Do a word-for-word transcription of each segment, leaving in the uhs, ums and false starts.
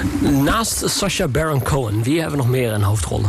Naast Sacha Baron Cohen, wie hebben we nog meer in hoofdrollen?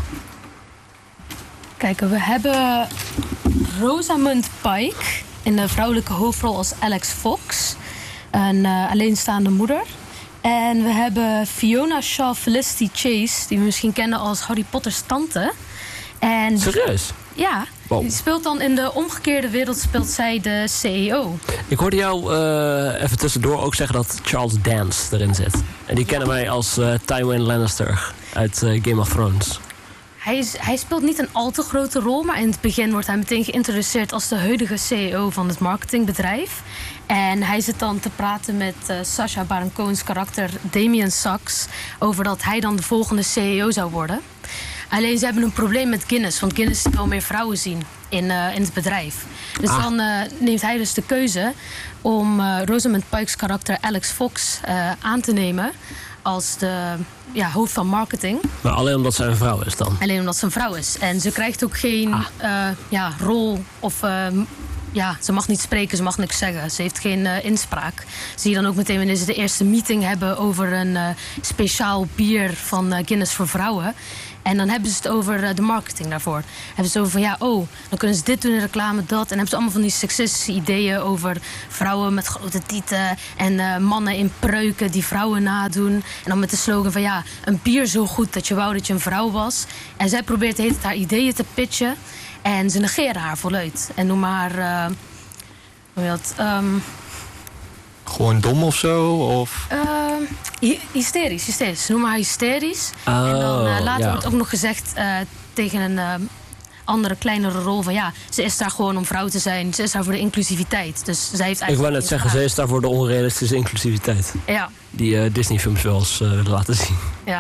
Kijk, we hebben Rosamund Pike in de vrouwelijke hoofdrol als Alex Fox. Een uh, alleenstaande moeder. En we hebben Fiona Shaw Felicity Chase, die we misschien kennen als Harry Potter's tante. En Serieus? Ja, wow. Die speelt dan in de omgekeerde wereld speelt zij de C E O. Ik hoorde jou uh, even tussendoor ook zeggen dat Charles Dance erin zit. En die kennen wij als uh, Tywin Lannister uit uh, Game of Thrones. Hij, is, hij speelt niet een al te grote rol, maar in het begin wordt hij meteen geïntroduceerd als de huidige C E O van het marketingbedrijf. En hij zit dan te praten met uh, Sacha Baron Cohen's karakter Damien Sachs over dat hij dan de volgende C E O zou worden. Alleen ze hebben een probleem met Guinness, want Guinness wil meer vrouwen zien in, uh, in het bedrijf. Dus ah. dan uh, neemt hij dus de keuze om uh, Rosamund Pike's karakter Alex Fox uh, aan te nemen als de ja, hoofd van marketing. Maar alleen omdat zij een vrouw is dan? Alleen omdat ze een vrouw is. En ze krijgt ook geen ah. uh, ja, rol of... Uh, Ja, ze mag niet spreken, ze mag niks zeggen. Ze heeft geen uh, inspraak. Zie je dan ook meteen wanneer ze de eerste meeting hebben over een uh, speciaal bier van uh, Guinness voor vrouwen. En dan hebben ze het over uh, de marketing daarvoor. Hebben ze over van ja, oh, dan kunnen ze dit doen in reclame, dat. En hebben ze allemaal van die seksistische ideeën over vrouwen met grote tieten. En uh, mannen in pruiken die vrouwen nadoen. En dan met de slogan van ja, een bier zo goed dat je wou dat je een vrouw was. En zij probeert de hele tijd haar ideeën te pitchen. En ze negeren haar voluit. En noem maar... Uh, hoe heet dat? Um, Gewoon dom of zo? Of? Uh, hysterisch, hysterisch. Ze noemen haar hysterisch. Oh, en dan uh, later ja. wordt ook nog gezegd uh, tegen een uh, andere, kleinere rol van ja, ze is daar gewoon om vrouw te zijn. Ze is daar voor de inclusiviteit. Dus zij heeft eigenlijk... Ik wou net zeggen, ze is daar voor de onrealistische inclusiviteit. Ja. Die uh, Disney-films wel eens uh, willen laten zien. Ja.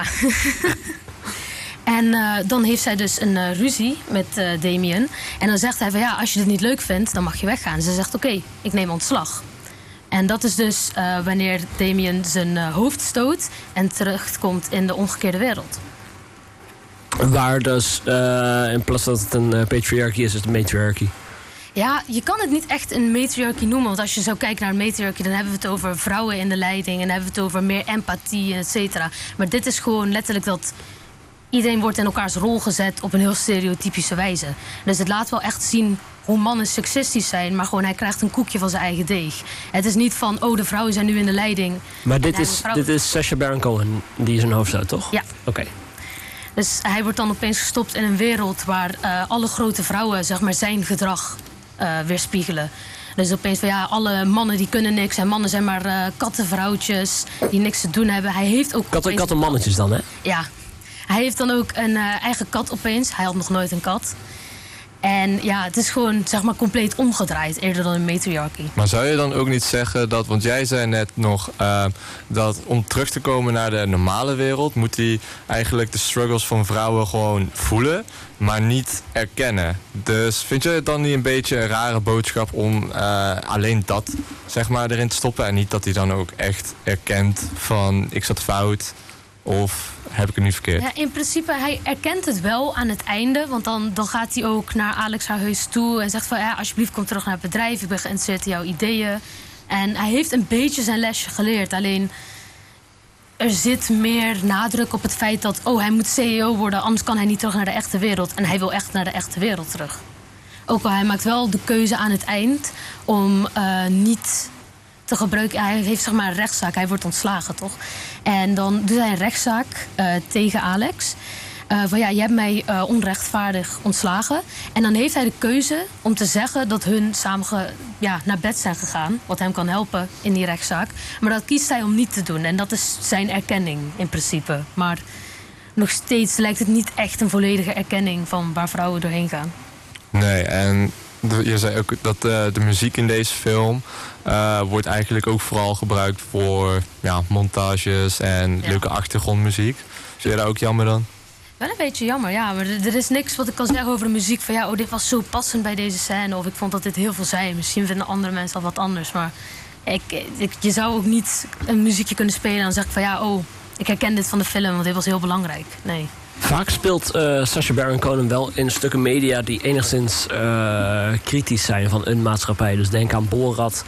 En uh, dan heeft zij dus een uh, ruzie met uh, Damien. En dan zegt hij van ja, als je dit niet leuk vindt, dan mag je weggaan. Ze zegt oké, okay, ik neem ontslag. En dat is dus uh, wanneer Damien zijn uh, hoofd stoot en terugkomt in de omgekeerde wereld. Waar dus uh, in plaats dat het een uh, patriarchie is, is het een matriarchie. Ja, je kan het niet echt een matriarchie noemen. Want als je zou kijken naar een matriarchie, dan hebben we het over vrouwen in de leiding. En dan hebben we het over meer empathie, et cetera. Maar dit is gewoon letterlijk dat... Iedereen wordt in elkaars rol gezet op een heel stereotypische wijze. Dus het laat wel echt zien hoe mannen seksistisch zijn, maar gewoon hij krijgt een koekje van zijn eigen deeg. Het is niet van, oh, de vrouwen zijn nu in de leiding. Maar dit is, dit is Sacha Baron Cohen die zijn hoofd houdt, toch? Ja. Oké. Okay. Dus hij wordt dan opeens gestopt in een wereld waar uh, alle grote vrouwen, zeg maar, zijn gedrag uh, weerspiegelen. Dus opeens van ja, alle mannen die kunnen niks. En mannen zijn maar uh, kattenvrouwtjes die niks te doen hebben. Hij heeft ook... Katten, kattenmannetjes dan, hè? Ja. Hij heeft dan ook een uh, eigen kat opeens. Hij had nog nooit een kat. En ja, het is gewoon zeg maar compleet omgedraaid, eerder dan een matriarchie. Maar zou je dan ook niet zeggen dat, want jij zei net nog uh, dat om terug te komen naar de normale wereld, moet hij eigenlijk de struggles van vrouwen gewoon voelen, maar niet erkennen. Dus vind je het dan niet een beetje een rare boodschap om uh, alleen dat zeg maar erin te stoppen en niet dat hij dan ook echt erkent van ik zat fout of heb ik het niet verkeerd? Ja, in principe, hij erkent het wel aan het einde. Want dan, dan gaat hij ook naar Alex haar huis toe en zegt van ja, alsjeblieft kom terug naar het bedrijf. Ik ben geïnteresseerd in jouw ideeën. En hij heeft een beetje zijn lesje geleerd. Alleen er zit meer nadruk op het feit dat oh, hij moet C E O worden, anders kan hij niet terug naar de echte wereld. En hij wil echt naar de echte wereld terug. Ook al hij maakt wel de keuze aan het eind om uh, niet te gebruiken. Hij heeft zeg maar een rechtszaak. Hij wordt ontslagen, toch? En dan doet hij een rechtszaak uh, tegen Alex. Uh, van ja, je hebt mij uh, onrechtvaardig ontslagen. En dan heeft hij de keuze om te zeggen dat hun samen ge, ja, naar bed zijn gegaan. Wat hem kan helpen in die rechtszaak. Maar dat kiest hij om niet te doen. En dat is zijn erkenning in principe. Maar nog steeds lijkt het niet echt een volledige erkenning van waar vrouwen doorheen gaan. Nee, en je zei ook dat uh, de muziek in deze film uh, wordt eigenlijk ook vooral gebruikt voor ja, montages en ja. leuke achtergrondmuziek. Vind je dat ook jammer dan? Wel een beetje jammer, ja. Maar er, er is niks wat ik kan zeggen over de muziek. Van ja, oh, dit was zo passend bij deze scène. Of ik vond dat dit heel veel zei. Misschien vinden andere mensen al wat anders. Maar ik, ik, je zou ook niet een muziekje kunnen spelen en dan zeg ik van ja, oh, ik herken dit van de film, want dit was heel belangrijk. Nee. Vaak speelt uh, Sacha Baron Cohen wel in stukken media die enigszins uh, kritisch zijn van een maatschappij. Dus denk aan Borat,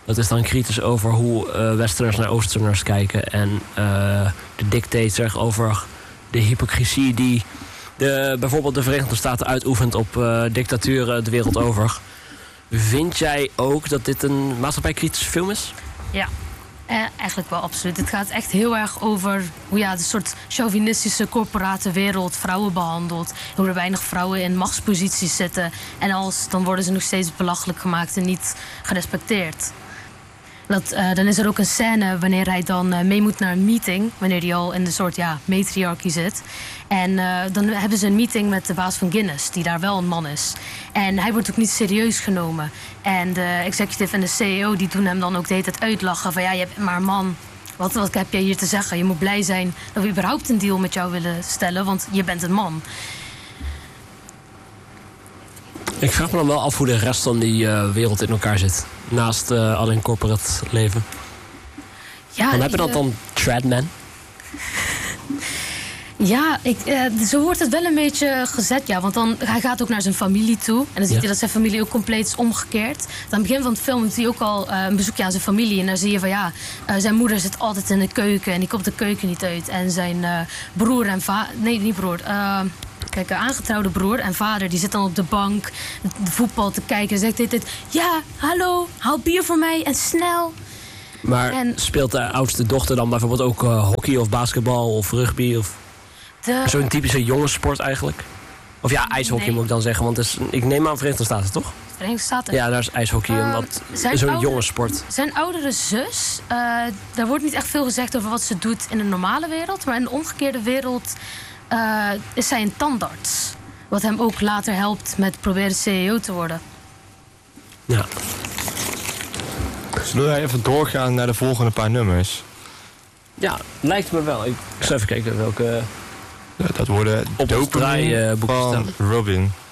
Dat is dan kritisch over hoe uh, Westerners naar Oosterners kijken. En uh, de dictate zegt over de hypocrisie die de, bijvoorbeeld de Verenigde Staten uitoefent op uh, dictaturen de wereld over. Vind jij ook dat dit een maatschappijkritische film is? Ja. Eh, eigenlijk wel, absoluut. Het gaat echt heel erg over hoe ja, de soort chauvinistische corporate wereld vrouwen behandelt. Hoe er weinig vrouwen in machtsposities zitten. En als, dan worden ze nog steeds belachelijk gemaakt en niet gerespecteerd. Dat, uh, dan is er ook een scène wanneer hij dan uh, mee moet naar een meeting. Wanneer hij al in de soort ja, matriarchie zit. En uh, dan hebben ze een meeting met de baas van Guinness, die daar wel een man is. En hij wordt ook niet serieus genomen. En de executive en de C E O die doen hem dan ook de hele tijd uitlachen. Van ja, je hebt maar een man. Wat, wat heb jij hier te zeggen? Je moet blij zijn dat we überhaupt een deal met jou willen stellen. Want je bent een man. Ik vraag me dan wel af hoe de rest van die uh, wereld in elkaar zit. Naast uh, alleen corporate leven. Ja, dan heb je dat uh, dan Tradman. Ja, ik, uh, zo wordt het wel een beetje gezet, ja. Want dan, hij gaat ook naar zijn familie toe. En dan ziet ja. hij dat zijn familie ook compleet is omgekeerd. Dan aan het begin van het film doet hij ook al uh, een bezoekje aan zijn familie. En dan zie je van ja, uh, zijn moeder zit altijd in de keuken. En die komt de keuken niet uit. En zijn uh, broer en vader... Nee, niet broer. Uh, Kijk, een aangetrouwde broer en vader, die zit dan op de bank de voetbal te kijken. En zegt dit, dit, ja, hallo, haal bier voor mij en snel. Maar en, speelt de oudste dochter dan bijvoorbeeld ook uh, hockey of basketbal of rugby? Of de... zo'n typische jongenssport eigenlijk? Of ja, ijshockey nee. moet ik dan zeggen, want het is, ik neem aan Verenigde Staten, toch? Verenigde Staten? Ja, daar is ijshockey, uh, omdat zo'n jongenssport. Zijn oudere zus, uh, daar wordt niet echt veel gezegd over wat ze doet in de normale wereld. Maar in de omgekeerde wereld... Uh, is zij een tandarts. Wat hem ook later helpt met proberen C E O te worden. Ja. Zullen wij even doorgaan naar de volgende paar nummers? Ja, lijkt me wel. Ik zal even kijken welke... Ja, dat worden op het draaiboekje van staan. Robin.